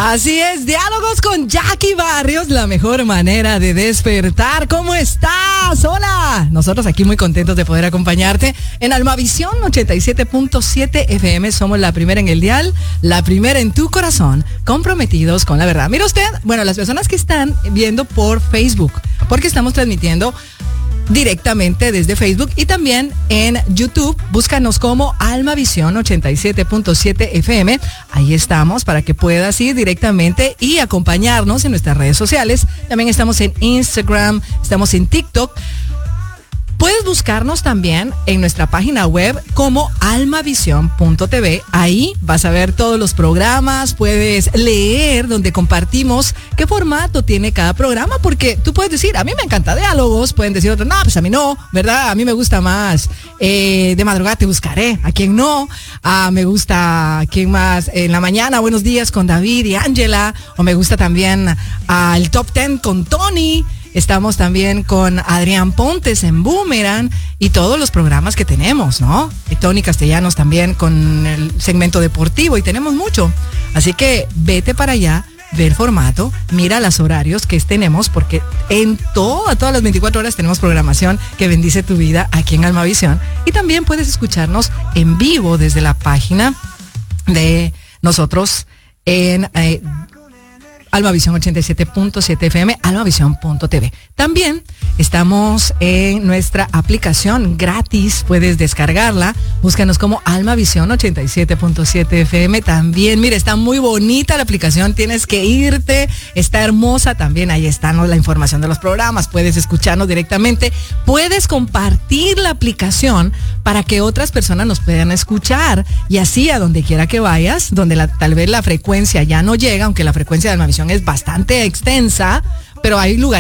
Así es, diálogos con Jackie Barrios, la mejor manera de despertar. ¿Cómo estás? Hola. Nosotros aquí muy contentos de poder acompañarte en Almavisión 87.7 FM. Somos la primera en el dial, la primera en tu corazón, comprometidos con la verdad. Mira usted, bueno, las personas que están viendo por Facebook, porque estamos transmitiendo directamente desde Facebook y también en YouTube. Búscanos como Almavisión 87.7 FM. Ahí estamos para que puedas ir directamente y acompañarnos en nuestras redes sociales. También estamos en Instagram, estamos en TikTok. Puedes buscarnos también en nuestra página web como almavisión.tv. Ahí vas a ver todos los programas, puedes leer donde compartimos qué formato tiene cada programa, porque tú puedes decir, a mí me encanta diálogos, pueden decir otros, no, pues a mí no, ¿verdad? A mí me gusta más de madrugada te buscaré, a quien no, me gusta, ¿quién más? En la mañana, buenos días con David y Ángela, o me gusta también el Top 10 con Tony. Estamos también con Adrián Pontes en Boomerang y todos los programas que tenemos, ¿no? Y Tony Castellanos también con el segmento deportivo y tenemos mucho. Así que vete para allá, ve el formato, mira los horarios que tenemos, porque en todas las 24 horas tenemos programación que bendice tu vida aquí en Almavisión. Y también puedes escucharnos en vivo desde la página de nosotros en Almavisión 87.7 FM, almavisión.tv. También estamos en nuestra aplicación gratis, puedes descargarla, búscanos como Almavisión 87.7 FM. También, mira, está muy bonita la aplicación, tienes que irte, está hermosa también, ahí está, ¿no?, la información de los programas, puedes escucharnos directamente, puedes compartir la aplicación para que otras personas nos puedan escuchar, y así a donde quiera que vayas, donde tal vez la frecuencia ya no llega, aunque la frecuencia de Almavisión es bastante extensa, pero hay lugares